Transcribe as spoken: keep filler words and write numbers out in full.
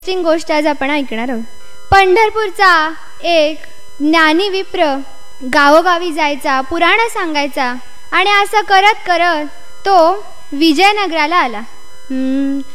Interesting गोष्ट आज आपण ऐकणार आहोत. पंढरपूरचा एक ज्ञानी विप्र गावोगावी जायचा, पुराण सांगायचा आणि असं करत करत तो विजयनगराला आला.